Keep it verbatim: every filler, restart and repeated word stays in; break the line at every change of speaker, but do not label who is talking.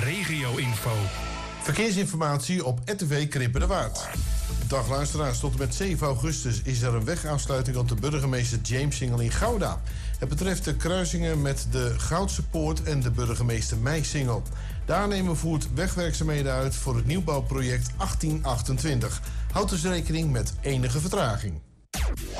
regio-info.
Verkeersinformatie op R T V Krippenderwaard. Dag luisteraars, tot en met zeven augustus is er een wegaansluiting op de Burgemeester Jamessingel in Gouda. Het betreft de kruisingen met de Goudse Poort en de Burgemeester Meisingel. De aannemer voert wegwerkzaamheden uit voor het nieuwbouwproject achttien achtentwintig. Houd dus rekening met enige vertraging.